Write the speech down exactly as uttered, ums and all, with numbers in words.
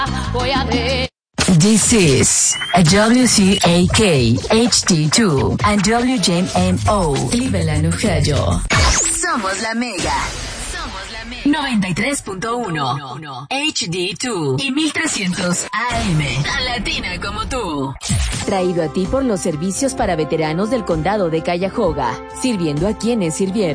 Voy a ver. This is a W C A K H D two and W J M O Cleveland, Ohio. Somos la Mega. Somos la Mega. noventa y tres punto uno H D dos y mil trescientos A M. Tan latina como tú. Traído a ti por los servicios para veteranos del condado de Cuyahoga, sirviendo a quienes sirvieron.